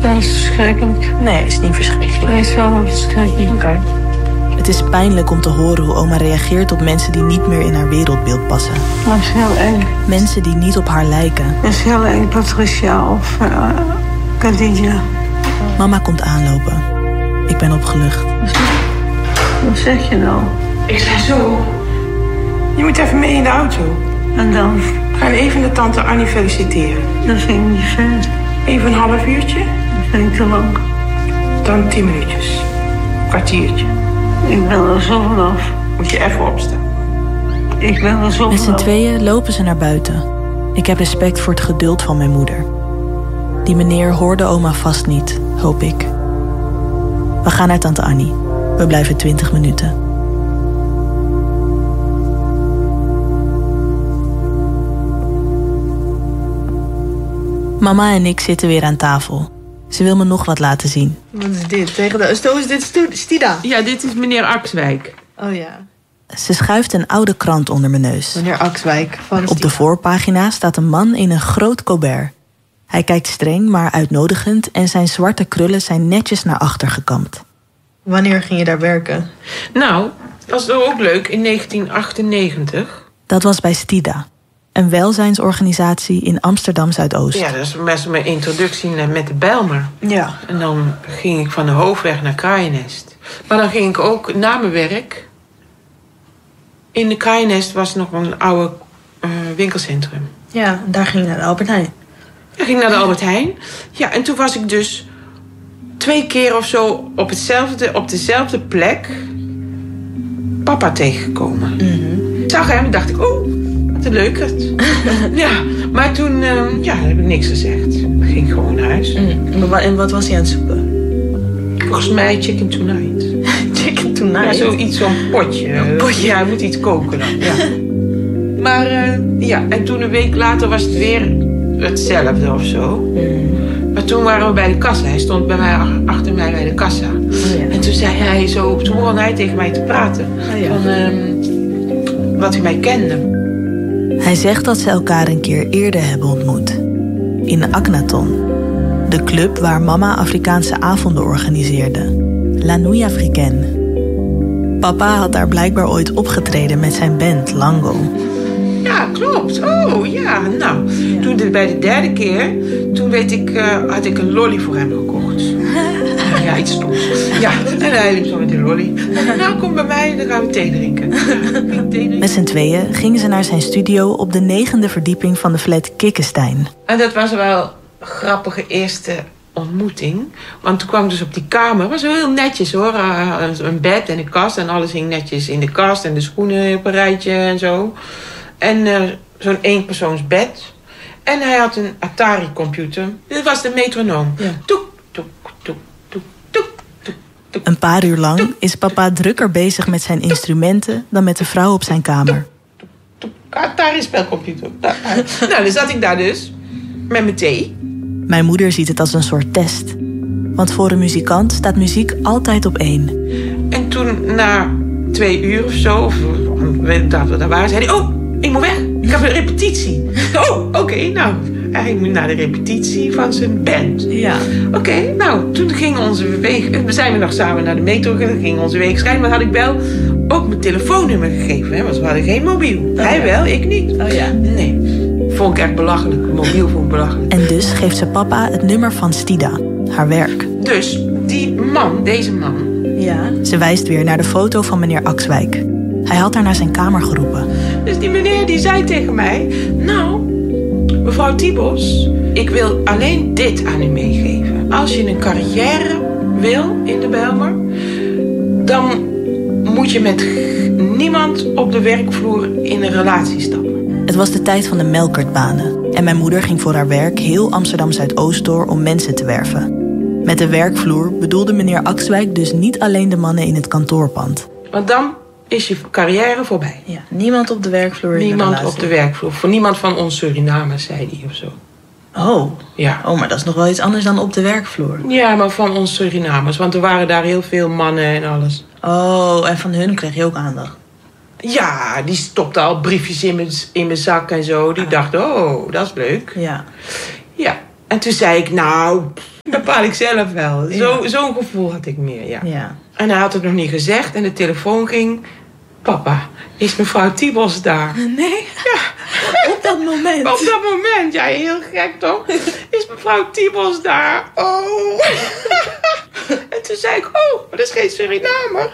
Dat is verschrikkelijk. Nee, het is niet verschrikkelijk. Het is wel verschrikkelijk. Okay. Het is pijnlijk om te horen hoe oma reageert op mensen die niet meer in haar wereldbeeld passen. Dat is heel eng. Mensen die niet op haar lijken. Dat is heel eng, Patricia of Khadija. Mama komt aanlopen. Ik ben opgelucht. Wat zeg je nou? Ik zei zo. Je moet even mee in de auto. En dan? Ga even de tante Annie feliciteren. Dat vind ik niet ver. Even een half uurtje. Dat vind ik te lang. Dan 10 minuutjes. Kwartiertje. Ik ben er zo vanaf. Moet je even opstaan. Ik ben er zo Met z'n vanaf. tweeën lopen ze naar buiten. Ik heb respect voor het geduld van mijn moeder. Die meneer hoorde oma vast niet, hoop ik. We gaan naar tante Annie. We blijven 20 minuten. Mama en ik zitten weer aan tafel. Ze wil me nog wat laten zien. Wat is dit? Is dit Stida? Ja, dit is meneer Akswijk. Oh ja. Ze schuift een oude krant onder mijn neus. Meneer Akswijk van Op Stida. de voorpagina staat een man in een groot colbert. Hij kijkt streng, maar uitnodigend en zijn zwarte krullen zijn netjes naar achter gekamd. Wanneer ging je daar werken? Nou, dat was ook leuk in 1998. Dat was bij Stida, een welzijnsorganisatie in Amsterdam-Zuidoost. Ja, dat is best mijn introductie met de Bijlmer. Ja. En dan ging ik van de Hoofdweg naar Kraaiennest. Maar dan ging ik ook na mijn werk. In de Kraaiennest was nog een oude winkelcentrum. Ja, daar ging je naar de Albert Heijn. Ik ging naar de Albert Heijn. Ja, en toen was ik dus 2 keer of zo op dezelfde plek papa tegengekomen. Ik zag hem en dacht ik, oh, wat een leukert. Ja, maar toen heb ik niks gezegd. Ik ging gewoon naar huis. En wat was hij aan het zoeken? Volgens mij chicken tonight. Chicken tonight? Ja, zo'n potje. Een potje? Ja, hij moet iets koken dan. Ja. Maar en toen een week later was het weer hetzelfde of zo. Maar toen waren we bij de kassa. Hij stond achter mij bij de kassa. Oh, ja. En toen zei hij zo, toen begon hij tegen mij te praten. Oh, ja. Van wat hij mij kende. Hij zegt dat ze elkaar een keer eerder hebben ontmoet. In Akhenaton. De club waar mama Afrikaanse avonden organiseerde. La Nuit Africaine. Papa had daar blijkbaar ooit opgetreden met zijn band Lango. Ja, klopt. Oh, ja. Nou, toen bij de derde keer, toen had ik een lolly voor hem gekocht. Ja, iets stoms. Ja, en hij liep zo met die lolly. Nou, kom bij mij, dan gaan we thee drinken. Met z'n tweeën gingen ze naar zijn studio op de 9e verdieping van de flat Kikkestein. En dat was wel een grappige eerste ontmoeting. Want toen kwam ik dus op die kamer. Was wel heel netjes hoor. Een bed en een kast en alles hing netjes in de kast. En de schoenen op een rijtje en zo. En zo'n eenpersoonsbed. En hij had een Atari-computer. Dit was de metronoom. Ja. Toek, toek, toek, toek, toek, toek, toek. Een paar uur lang is papa drukker bezig met zijn instrumenten dan met de vrouw op zijn kamer. Atari-spelcomputer. Nou, dan zat ik daar dus. Met mijn thee. Mijn moeder ziet het als een soort test. Want voor een muzikant staat muziek altijd op 1. En toen na 2 uur of zo, of dat we daar waren, zei hij, oh, ik moet weg. Ik heb een repetitie. Oh, oké, nou. Hij moet naar de repetitie van zijn band. Ja. Oké, nou, toen gingen onze wegen. We zijn nog samen naar de metro gegaan, gingen onze wegen scheiden. Maar had ik wel ook mijn telefoonnummer gegeven, hè, want we hadden geen mobiel. Oh, hij ja. wel, ik niet. Oh ja. Nee. Vond ik echt belachelijk. Mobiel vond ik belachelijk. En dus geeft ze papa het nummer van Stida, haar werk. Dus die man, deze man. Ja. Ze wijst weer naar de foto van meneer Akswijk. Hij had haar naar zijn kamer geroepen. Dus die meneer die zei tegen mij, nou, mevrouw Tibos, ik wil alleen dit aan u meegeven. Als je een carrière wil in de Bijlmer, dan moet je met niemand op de werkvloer in een relatie stappen. Het was de tijd van de melkertbanen. En mijn moeder ging voor haar werk heel Amsterdam-Zuidoost door om mensen te werven. Met de werkvloer bedoelde meneer Akswijk dus niet alleen de mannen in het kantoorpand. Want dan is je carrière voorbij. Ja. Niemand op de werkvloer. Niemand op de werkvloer. Voor niemand van ons Surinamers, zei hij of zo. Oh. Ja. Oh, maar dat is nog wel iets anders dan op de werkvloer. Ja, maar van ons Surinamers. Want er waren daar heel veel mannen en alles. Oh, en van hun kreeg je ook aandacht. Ja, die stopte al briefjes in mijn zak en zo. Die dacht, oh, dat is leuk. Ja. Ja, en toen zei ik, nou, bepaal ik zelf wel. Zo'n gevoel had ik meer, Ja. En hij had het nog niet gezegd en de telefoon ging. Papa, is mevrouw Tiebos daar? Nee? Ja. Op dat moment? Op dat moment, ja, heel gek toch? Is mevrouw Tiebos daar? Oh. En toen zei ik, dat is geen Surinamer.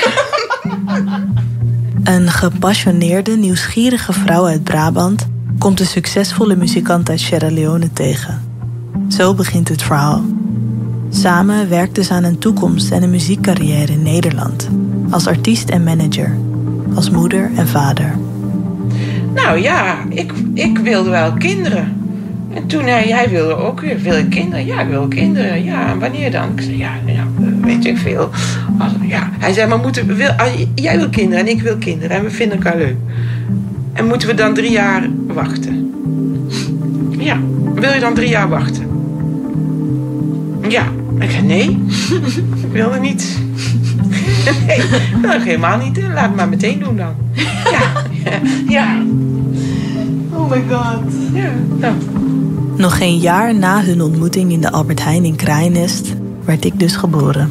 Een gepassioneerde, nieuwsgierige vrouw uit Brabant komt een succesvolle muzikant uit Sierra Leone tegen. Zo begint het verhaal. Samen werkten ze aan een toekomst en een muziekcarrière in Nederland. Als artiest en manager. Als moeder en vader. Nou ja, ik wilde wel kinderen. En toen hij wilde ook weer, wil ik kinderen? Ja, ik wil kinderen. Ja, en wanneer dan? Ik zei, ja, weet ik veel. Hij zei, maar jij wil kinderen en ik wil kinderen. En we vinden elkaar leuk. En moeten we dan 3 jaar wachten? Ja, wil je dan 3 jaar wachten? Ja. Ik zei, nee, ik wilde niet. Nee, dat helemaal niet. Laat het maar meteen doen dan. Ja. Oh my god. Ja, nou. Nog geen jaar na hun ontmoeting in de Albert Heijn in Kraaienest werd ik dus geboren.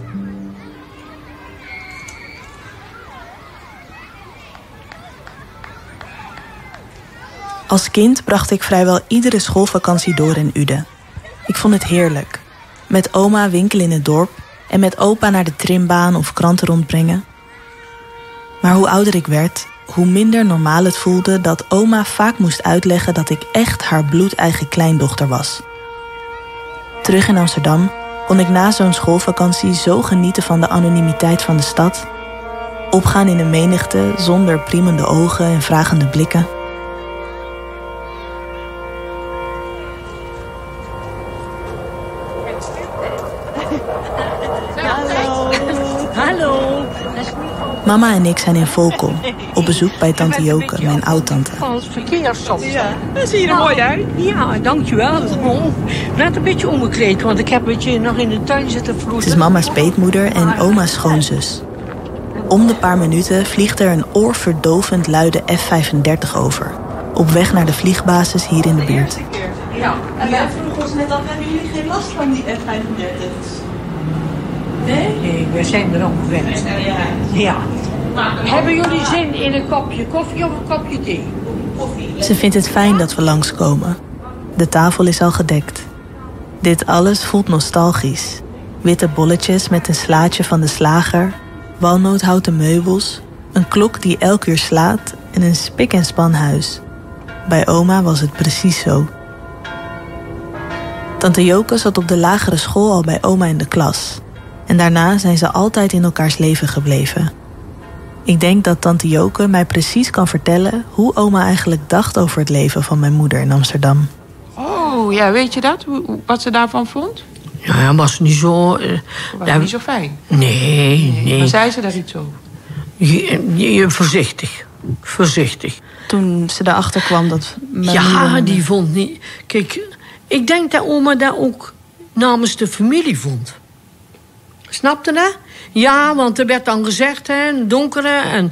Als kind bracht ik vrijwel iedere schoolvakantie door in Uden. Ik vond het heerlijk. Met oma winkelen in het dorp en met opa naar de trimbaan of kranten rondbrengen. Maar hoe ouder ik werd, hoe minder normaal het voelde dat oma vaak moest uitleggen dat ik echt haar bloedeigen kleindochter was. Terug in Amsterdam kon ik na zo'n schoolvakantie zo genieten van de anonimiteit van de stad. Opgaan in een menigte zonder priemende ogen en vragende blikken. Hallo. Mama en ik zijn in Volkel, op bezoek bij tante Joke, mijn oud-tante. Als verkeersstop. Ja, dat zie je er mooi uit. Ja, dankjewel. Net een beetje omgekleed, want ik heb een beetje nog in de tuin zitten vloeden. Het is mama's peetmoeder en oma's schoonzus. Om de paar minuten vliegt er een oorverdovend luide F-35 over. Op weg naar de vliegbasis hier in de buurt. Ja. En wij vroegen ons net af, hebben jullie geen last van die F-35's? Nee, we zijn er al gewend. Ja. Hebben jullie zin in een kopje koffie of een kopje thee? Ze vindt het fijn dat we langskomen. De tafel is al gedekt. Dit alles voelt nostalgisch. Witte bolletjes met een slaatje van de slager, walnoothouten meubels, een klok die elk uur slaat en een spik en span huis. Bij oma was het precies zo. Tante Joke zat op de lagere school al bij oma in de klas. En daarna zijn ze altijd in elkaars leven gebleven. Ik denk dat tante Joke mij precies kan vertellen hoe oma eigenlijk dacht over het leven van mijn moeder in Amsterdam. Oh, ja, weet je dat? Wat ze daarvan vond? Ja, was niet zo... Was niet zo fijn? Nee. Maar zei ze daar iets over? Voorzichtig. Toen ze erachter kwam dat mijn Ja, moeder... die vond niet... Kijk, ik denk dat oma dat ook namens de familie vond. Snapte dat? Ja, want er werd dan gezegd, hè, donkere en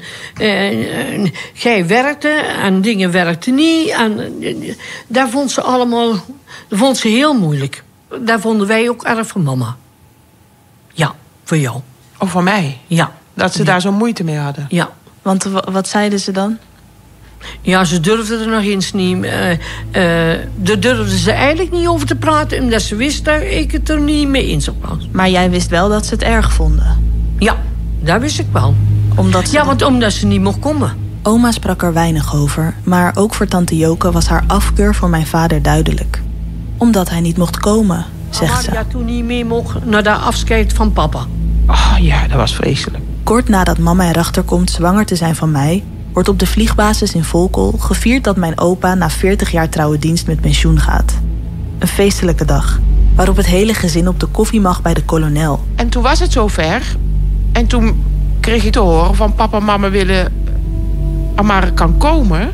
gij werkte en dingen werkten niet. En daar vond ze allemaal... Dat vond ze heel moeilijk. Daar vonden wij ook erg van mama. Ja, voor jou. Of voor mij? Ja. Dat ze daar zo moeite mee hadden? Ja. Want wat zeiden ze dan? Ja, ze durfden er nog eens niet... daar durfden ze eigenlijk niet over te praten... omdat ze wist dat ik het er niet mee eens was. Maar jij wist wel dat ze het erg vonden? Ja, dat wist ik wel. Omdat ze niet mocht komen. Oma sprak er weinig over, maar ook voor tante Joke was haar afkeur voor mijn vader duidelijk. Omdat hij niet mocht komen, zegt ze. Ja, toen niet mee mocht naar dat afscheid van papa. Oh ja, dat was vreselijk. Kort nadat mama erachter komt zwanger te zijn van mij, wordt op de vliegbasis in Volkel gevierd dat mijn opa na 40 jaar trouwe dienst met pensioen gaat. Een feestelijke dag, waarop het hele gezin op de koffie mag bij de kolonel. En toen was het zover. En toen kreeg ik te horen van papa en mama willen... Amara kan komen.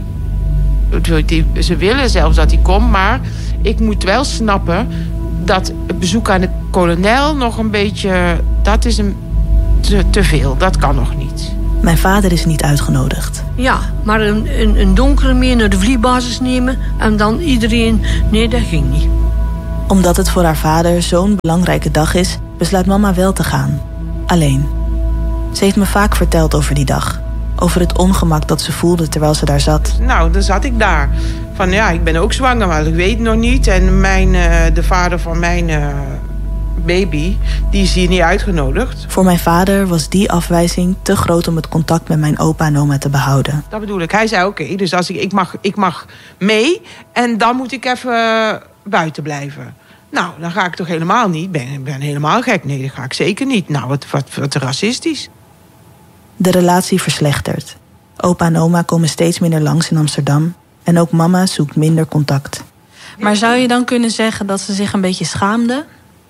Ze willen zelfs dat hij komt, maar ik moet wel snappen... dat het bezoek aan de kolonel nog een beetje... Dat is te veel, dat kan nog niet. Mijn vader is niet uitgenodigd. Ja, maar een donkere meer naar de vliegbasis nemen... en dan iedereen... Nee, dat ging niet. Omdat het voor haar vader zo'n belangrijke dag is, besluit mama wel te gaan. Alleen. Ze heeft me vaak verteld over die dag. Over het ongemak dat ze voelde terwijl ze daar zat. Nou, dan zat ik daar. Van ja, ik ben ook zwanger, maar ik weet het nog niet. En de vader van mijn baby, die is hier niet uitgenodigd. Voor mijn vader was die afwijzing te groot om het contact met mijn opa en oma te behouden. Dat bedoel ik. Hij zei oké, dus als ik mag mee en dan moet ik even buiten blijven. Nou, dan ga ik toch helemaal niet. Ik ben helemaal gek. Nee, dat ga ik zeker niet. Nou, wat racistisch. De relatie verslechtert. Opa en oma komen steeds minder langs in Amsterdam. En ook mama zoekt minder contact. Maar zou je dan kunnen zeggen dat ze zich een beetje schaamde?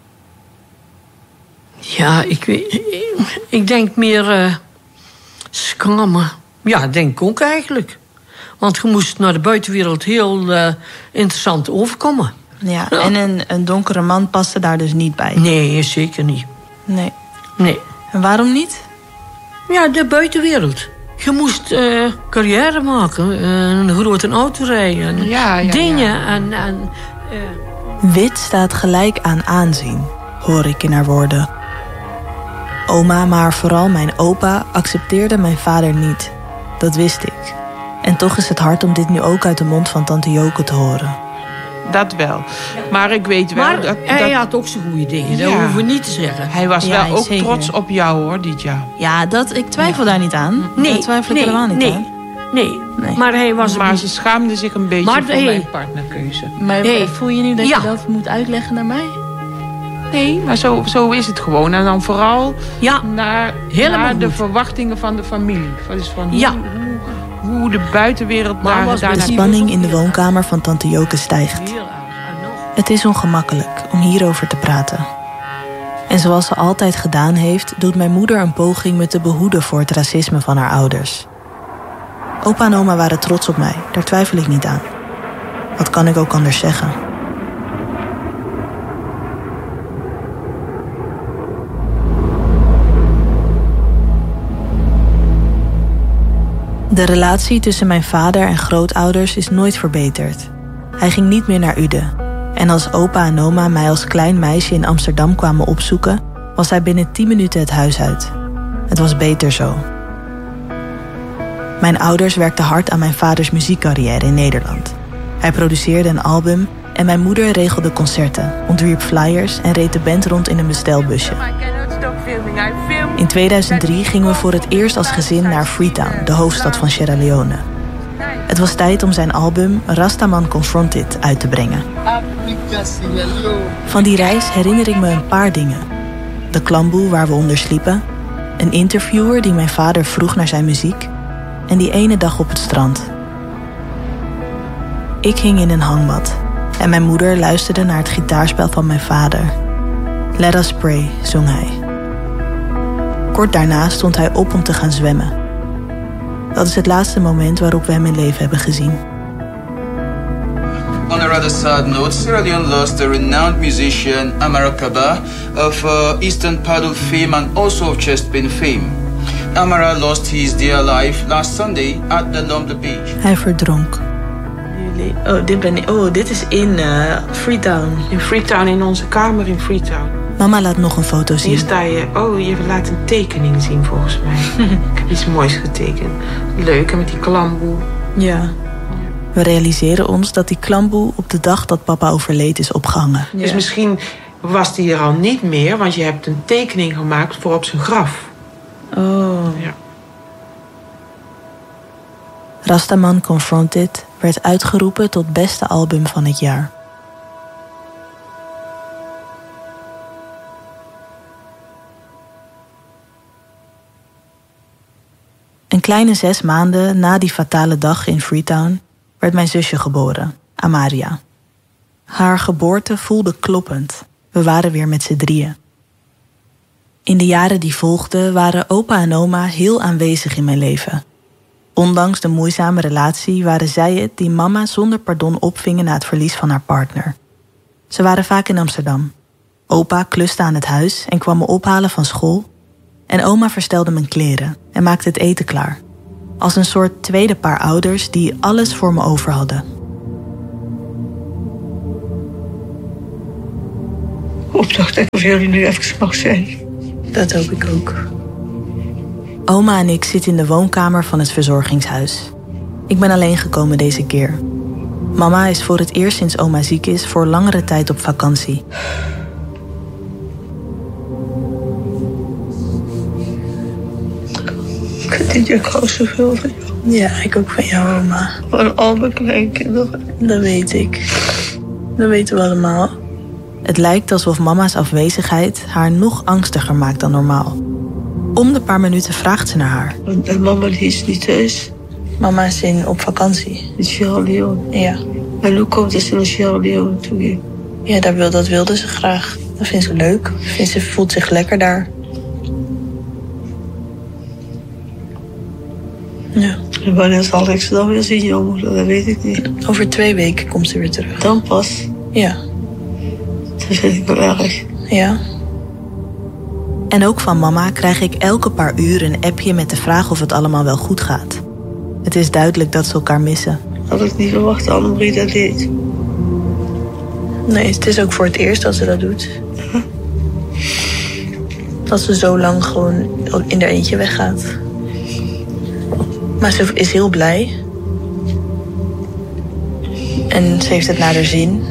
Ja, ik denk meer schamen. Ja, denk ik ook eigenlijk. Want je moest naar de buitenwereld heel interessant overkomen. Ja, en een donkere man paste daar dus niet bij? Nee, zeker niet. Nee. En waarom niet? Ja, de buitenwereld. Je moest carrière maken, een grote auto rijden, dingen. Ja. Wit staat gelijk aan aanzien, hoor ik in haar woorden. Oma, maar vooral mijn opa, accepteerde mijn vader niet. Dat wist ik. En toch is het hard om dit nu ook uit de mond van tante Joke te horen. Dat wel. Maar ik weet wel... Maar hij had ook zijn goede dingen, dat hoeven we niet te zeggen. Hij was wel ook zeker trots op jou, hoor, dit jaar. Ja, ik twijfel daar niet aan. Nee, daar twijfel ik helemaal niet aan. Nee, maar hij was... Maar ze schaamde zich een beetje voor mijn partnerkeuze. Maar voel je nu dat je dat moet uitleggen naar mij? Nee, maar zo is het gewoon. En dan vooral naar de verwachtingen van de familie. Dus van hoe de buitenwereld daar... De spanning in de woonkamer van tante Joke stijgt. Het is ongemakkelijk om hierover te praten. En zoals ze altijd gedaan heeft, doet mijn moeder een poging me te behoeden voor het racisme van haar ouders. Opa en oma waren trots op mij, daar twijfel ik niet aan. Wat kan ik ook anders zeggen? De relatie tussen mijn vader en grootouders is nooit verbeterd. Hij ging niet meer naar Uden. En als opa en oma mij als klein meisje in Amsterdam kwamen opzoeken, was hij binnen 10 minuten het huis uit. Het was beter zo. Mijn ouders werkten hard aan mijn vaders muziekcarrière in Nederland. Hij produceerde een album en mijn moeder regelde concerten, ontwierp flyers en reed de band rond in een bestelbusje. In 2003 gingen we voor het eerst als gezin naar Freetown, de hoofdstad van Sierra Leone. Het was tijd om zijn album Rastaman Confronted uit te brengen. Van die reis herinner ik me een paar dingen. De klamboe waar we onder sliepen, een interviewer die mijn vader vroeg naar zijn muziek en die ene dag op het strand. Ik hing in een hangmat en mijn moeder luisterde naar het gitaarspel van mijn vader. Let Us Pray, zong hij. Kort daarna stond hij op om te gaan zwemmen. Dat is het laatste moment waarop we hem in leven hebben gezien. On a rather sad note, Sierra Leone lost a renowned musician, Amara Kaba, of Eastern Padel fame and also of chestpin fame. Amara lost his dear life last Sunday at the Lombe Beach. Hij verdronk. Dit is in Freetown. In Freetown, in onze kamer in Freetown. Mama laat nog een foto zien. Hier sta je... je laat een tekening zien volgens mij. Ik heb iets moois getekend. Leuk, en met die klamboe. Ja. We realiseren ons dat die klamboe op de dag dat papa overleed is opgehangen. Ja. Dus misschien was die er al niet meer, want je hebt een tekening gemaakt voor op zijn graf. Oh. Ja. Rastaman Confronted werd uitgeroepen tot beste album van het jaar. Een kleine 6 maanden na die fatale dag in Freetown werd mijn zusje geboren, Amaria. Haar geboorte voelde kloppend. We waren weer met z'n drieën. In de jaren die volgden waren opa en oma heel aanwezig in mijn leven. Ondanks de moeizame relatie waren zij het die mama zonder pardon opvingen na het verlies van haar partner. Ze waren vaak in Amsterdam. Opa kluste aan het huis en kwam me ophalen van school. En oma verstelde mijn kleren en maakte het eten klaar. Als een soort tweede paar ouders die alles voor me over hadden. hoop toch dat ik voor jullie nu even mag zijn. Dat hoop ik ook. Oma en ik zitten in de woonkamer van het verzorgingshuis. Ik ben alleen gekomen deze keer. Mama is voor het eerst sinds oma ziek is voor langere tijd op vakantie. Ik hou zoveel van jou. Ja, ik ook van jou, oma. Van al mijn kleinkinderen. Dat weet ik. Dat weten we allemaal. Het lijkt alsof mama's afwezigheid haar nog angstiger maakt dan normaal. Om de paar minuten vraagt ze naar haar. En mama die is niet thuis. Mama is op vakantie. In Sierra Leone. Ja. En hoe komt het ze naar Sierra Leone toe ging? Ja, dat wilde ze graag. Dat vindt ze leuk. Ze voelt zich lekker daar. Ja. En wanneer zal ik ze dan weer zien, jouw moeder? Dat weet ik niet. Over 2 weken komt ze weer terug. Dan pas? Ja. Dat vind ik wel erg. Ja. En ook van mama krijg ik elke paar uur een appje met de vraag of het allemaal wel goed gaat. Het is duidelijk dat ze elkaar missen. Had ik niet verwacht dat Annemarie dat deed. Nee, het is ook voor het eerst dat ze dat doet. Dat ze zo lang gewoon in haar eentje weggaat. Maar ze is heel blij. En ze heeft het naar haar zin.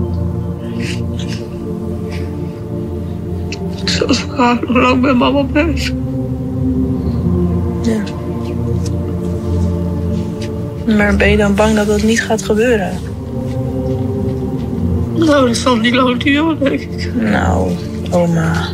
Ik zou zo graag nog lang bij mama blijven. Ja. Maar ben je dan bang dat dat niet gaat gebeuren? Nou, dat zal niet lang duren, denk ik. Nou, oma.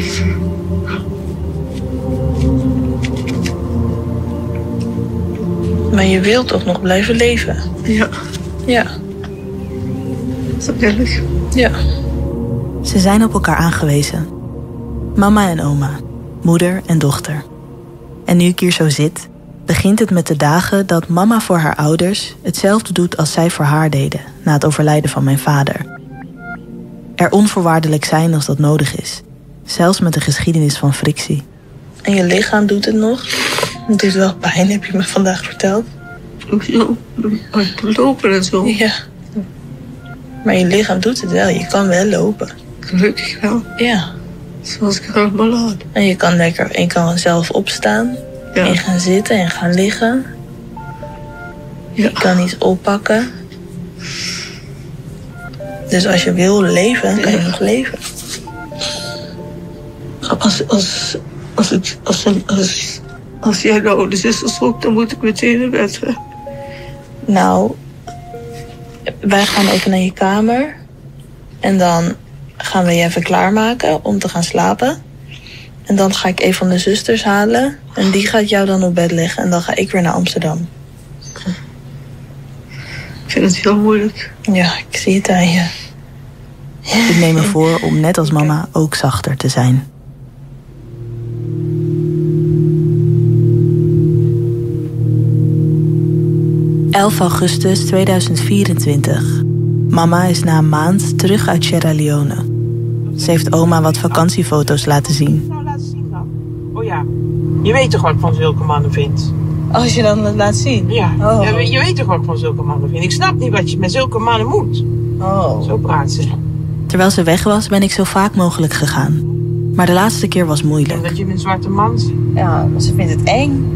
Maar je wilt toch nog blijven leven? Ja. Ja. Dat wil ik. Ja. Ze zijn op elkaar aangewezen. Mama en oma. Moeder en dochter. En nu ik hier zo zit, begint het met de dagen dat mama voor haar ouders hetzelfde doet als zij voor haar deden na het overlijden van mijn vader. Er onvoorwaardelijk zijn als dat nodig is. Zelfs met een geschiedenis van frictie. En je lichaam doet het nog? Het doet wel pijn, heb je me vandaag verteld. Zo, lopen en zo. Ja. Maar je lichaam doet het wel, je kan wel lopen. Gelukkig wel. Ja. Zoals ik het allemaal laat. En je kan zelf opstaan. Ja. En gaan zitten en gaan liggen. Ja. Je kan iets oppakken. Dus als je wil leven, kan je nog leven. Als jij de oude zuster schrok, dan moet ik meteen in bed. Hè? Nou, wij gaan even naar je kamer. En dan gaan we je even klaarmaken om te gaan slapen. En dan ga ik een van de zusters halen. En die gaat jou dan op bed leggen. En dan ga ik weer naar Amsterdam. Ik vind het heel moeilijk. Ja, ik zie het aan je. Ik neem me voor om net als mama ook zachter te zijn. Augustus 2024. Mama is na een maand terug uit Sierra Leone. Ze heeft oma wat vakantiefoto's laten zien. Nou, laat zien dan. Oh ja, je weet toch wat ik van zulke mannen vind? Als je dan het laat zien? Ja, Oh. ja, je weet toch wat ik van zulke mannen vind? Ik snap niet wat je met zulke mannen moet. Oh. Zo praat ze. Terwijl ze weg was, ben ik zo vaak mogelijk gegaan. Maar de laatste keer was moeilijk. Omdat je een zwarte man ziet. Ja, ze vindt het eng.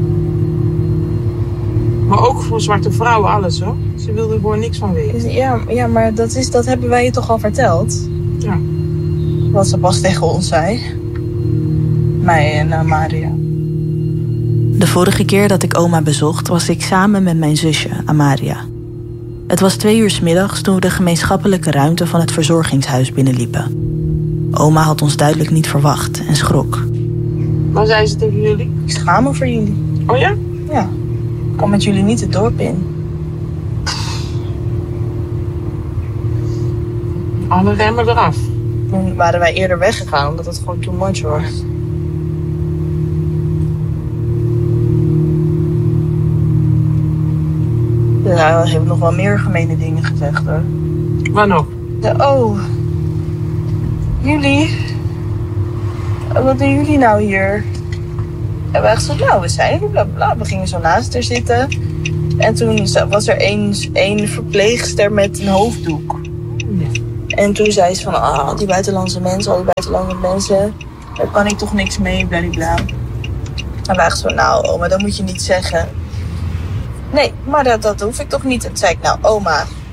Maar ook voor zwarte vrouwen alles hoor. Ze wilde er gewoon niks van weten. Ja, maar dat hebben wij je toch al verteld? Ja. Wat ze pas tegen ons zei. Mij en Amaria. De vorige keer dat ik oma bezocht, was ik samen met mijn zusje, Amaria. Het was 2 uur 's middags toen we de gemeenschappelijke ruimte van het verzorgingshuis binnenliepen. Oma had ons duidelijk niet verwacht en schrok. Wat zei ze tegen jullie? Ik schaam me voor jullie. Oh ja? Ja. Ik kan met jullie niet het dorp in. Alle remmen eraf. Toen waren wij eerder weggegaan, omdat het gewoon too much was. Ja, we hebben nog wel meer gemene dingen gezegd hoor. Waar nog? Jullie? Wat doen jullie nou hier? En we echt zo, nou, we zijn er, bla bla. We gingen zo naast haar zitten. En toen was er één verpleegster met een hoofddoek. Ja. En toen zei ze van, die buitenlandse mensen, daar kan ik toch niks mee, bladibla. En wij zo, oma, dat moet je niet zeggen. Nee, maar dat hoef ik toch niet. En toen zei ik, oma,